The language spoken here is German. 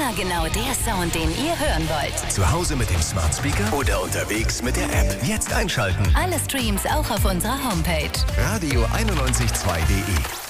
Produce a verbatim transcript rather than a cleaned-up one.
Immer genau der Sound, den ihr hören wollt. Zu Hause mit dem Smart Speaker oder unterwegs mit der App. Jetzt einschalten. Alle Streams auch auf unserer Homepage. Radio einundneunzig Komma zwei punkt de